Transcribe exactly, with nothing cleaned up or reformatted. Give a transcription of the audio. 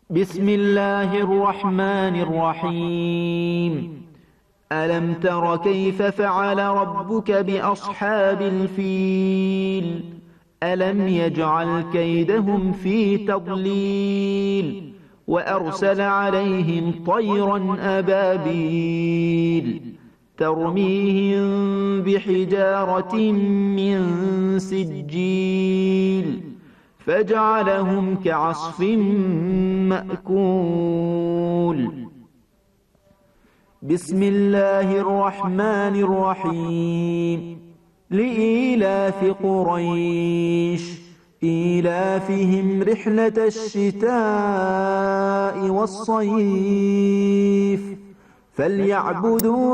بسم الله الرحمن الرحيم. ألم تر كيف فعل ربك بأصحاب الفيل؟ ألم يجعل كيدهم في تضليل وأرسل عليهم طيرا أبابيل ترميهم بحجارة من سجيل فجعلهم كعصف مأكول. بسم الله الرحمن الرحيم. لإيلاف قريش إيلافهم رحلة الشتاء والصيف فليعبدوا